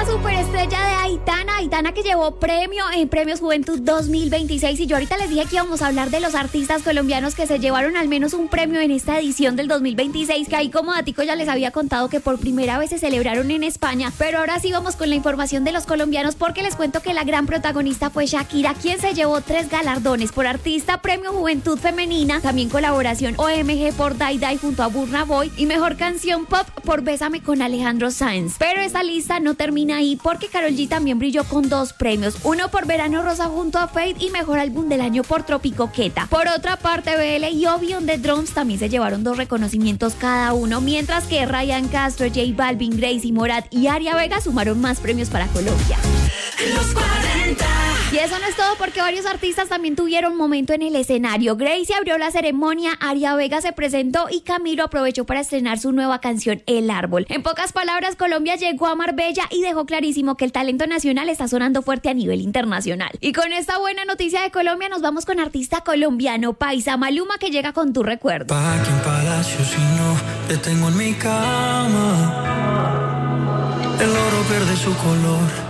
superestrella de Aitana que llevó premio en Premios Juventud 2026. Y yo ahorita les dije que íbamos a hablar de los artistas colombianos que se llevaron al menos un premio en esta edición del 2026, que ahí como datico ya les había contado que por primera vez se celebraron en España. Pero ahora sí vamos con la información de los colombianos, porque les cuento que la gran protagonista fue Shakira, quien se llevó 3 galardones: por artista, Premio Juventud Femenina, también colaboración OMG por Die Die junto a Burna Boy, y mejor canción pop por Bésame con Alejandro Sanz. Pero esta lista no termina ahí, porque Karol G también brilló con 2 premios, uno por Verano Rosa junto a Feid y mejor álbum del año por Tropicoqueta. Por otra parte, BL y Obi on the Drums también se llevaron 2 reconocimientos cada uno, mientras que Ryan Castro, J Balvin, Gracie, Morat y Aria Vega sumaron más premios para Colombia. Los 40. Y eso no es todo, porque varios artistas también tuvieron momento en el escenario. Gracie abrió la ceremonia, Aria Vega se presentó y Camilo aprovechó para estrenar su nueva canción El Árbol. En pocas palabras, Colombia llegó a Marbella y dejó clarísimo que el talento nacional está sonando fuerte a nivel internacional. Y con esta buena noticia de Colombia nos vamos con artista colombiano, paisa, Maluma, que llega con Tu Recuerdo. Pa' que en Palacio si no te tengo en mi cama, el oro pierde su color